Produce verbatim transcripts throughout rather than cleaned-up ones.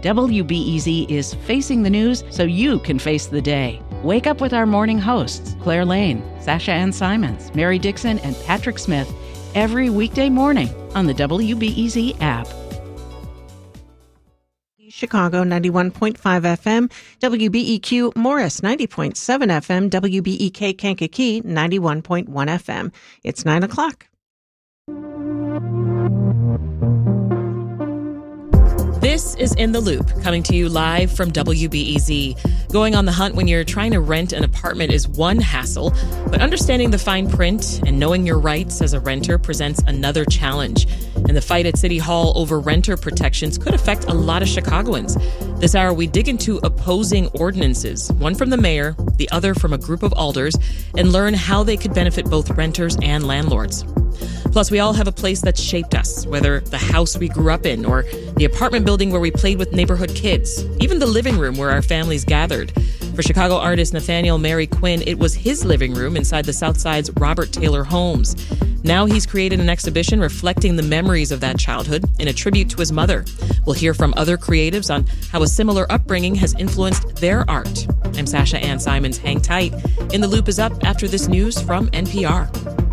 W B E Z is facing the news so you can face the day. Wake up with our morning hosts, Claire Lane, Sasha Ann Simons, Mary Dixon, and Patrick Smith, every weekday morning on the W B E Z app. Chicago ninety-one point five F M, W B E Q Morris ninety point seven F M, W B E K Kankakee ninety-one point one F M. It's nine o'clock. This is In the Loop, coming to you live from W B E Z. Going on the hunt when you're trying to rent an apartment is one hassle, but understanding the fine print and knowing your rights as a renter presents another challenge. And the fight at City Hall over renter protections could affect a lot of Chicagoans. This hour, we dig into opposing ordinances, one from the mayor, the other from a group of alders, and learn how they could benefit both renters and landlords. Plus, we all have a place that's shaped us, whether the house we grew up in or the apartment building where we played with neighborhood kids, even the living room where our families gathered. For Chicago artist Nathaniel Mary Quinn, it was his living room inside the South Side's Robert Taylor Homes. Now he's created an exhibition reflecting the memories of that childhood in a tribute to his mother. We'll hear from other creatives on how a similar upbringing has influenced their art. I'm Sasha Ann Simons. Hang tight. In the Loop is up after this news from N P R.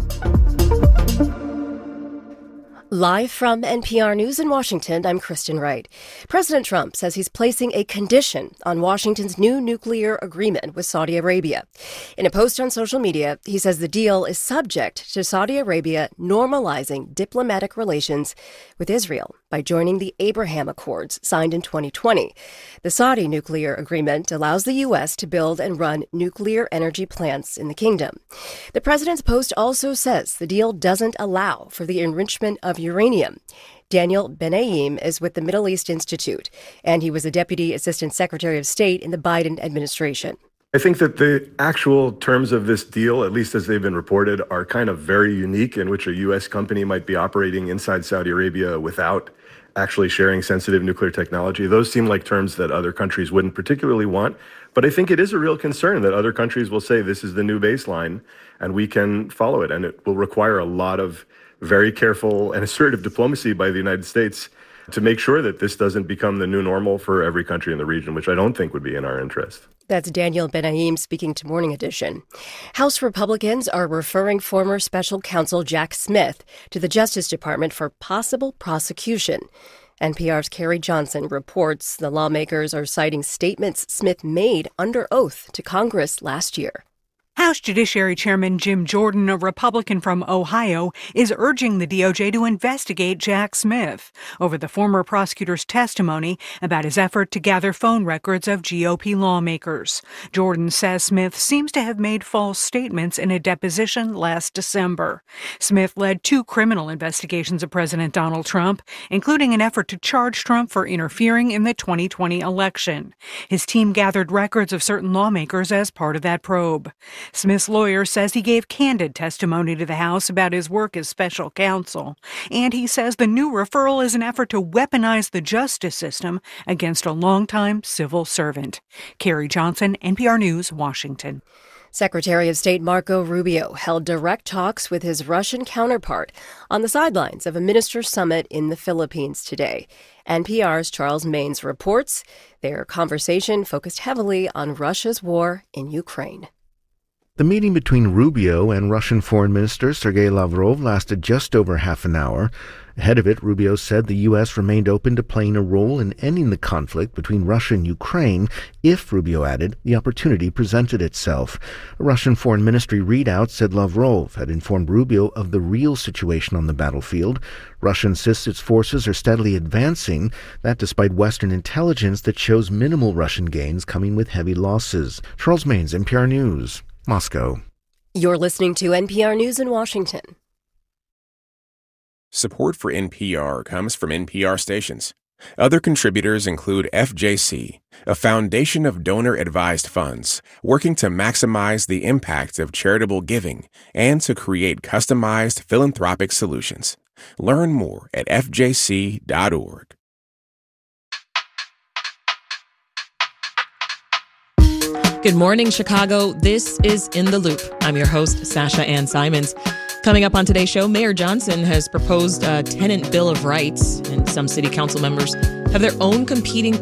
Live from N P R News in Washington, I'm Kristen Wright. President Trump says he's placing a condition on Washington's new nuclear agreement with Saudi Arabia. In a post on social media, he says the deal is subject to Saudi Arabia normalizing diplomatic relations with Israel by joining the Abraham Accords signed in twenty twenty. The Saudi nuclear agreement allows the U S to build and run nuclear energy plants in the kingdom. The president's post also says the deal doesn't allow for the enrichment of uranium. Daniel Benaim is with the Middle East Institute, and he was a Deputy Assistant Secretary of State in the Biden administration. I think that the actual terms of this deal, at least as they've been reported, are kind of very unique, in which a U S company might be operating inside Saudi Arabia without actually sharing sensitive nuclear technology. Those seem like terms that other countries wouldn't particularly want. But I think it is a real concern that other countries will say this is the new baseline and we can follow it. And it will require a lot of very careful and assertive diplomacy by the United States to make sure that this doesn't become the new normal for every country in the region, which I don't think would be in our interest. That's Daniel Benaim speaking to Morning Edition. House Republicans are referring former special counsel Jack Smith to the Justice Department for possible prosecution. N P R's Carrie Johnson reports the lawmakers are citing statements Smith made under oath to Congress last year. House Judiciary Chairman Jim Jordan, a Republican from Ohio, is urging the D O J to investigate Jack Smith over the former prosecutor's testimony about his effort to gather phone records of G O P lawmakers. Jordan says Smith seems to have made false statements in a deposition last December. Smith led two criminal investigations of President Donald Trump, including an effort to charge Trump for interfering in the twenty twenty election. His team gathered records of certain lawmakers as part of that probe. Smith's lawyer says he gave candid testimony to the House about his work as special counsel, and he says the new referral is an effort to weaponize the justice system against a longtime civil servant. Carrie Johnson, N P R News, Washington. Secretary of State Marco Rubio held direct talks with his Russian counterpart on the sidelines of a minister summit in the Philippines today. N P R's Charles Maynes reports their conversation focused heavily on Russia's war in Ukraine. The meeting between Rubio and Russian Foreign Minister Sergei Lavrov lasted just over half an hour. Ahead of it, Rubio said the U S remained open to playing a role in ending the conflict between Russia and Ukraine if, Rubio added, the opportunity presented itself. A Russian Foreign Ministry readout said Lavrov had informed Rubio of the real situation on the battlefield. Russia insists its forces are steadily advancing, that despite Western intelligence that shows minimal Russian gains coming with heavy losses. Charles Maynes, N P R News, Moscow. You're listening to N P R News in Washington. Support for N P R comes from N P R stations. Other contributors include F J C, a foundation of donor-advised funds working to maximize the impact of charitable giving and to create customized philanthropic solutions. Learn more at f j c dot org. Good morning, Chicago. This is In the Loop. I'm your host, Sasha Ann Simons. Coming up on today's show, Mayor Johnson has proposed a tenant bill of rights, and some city council members have their own competing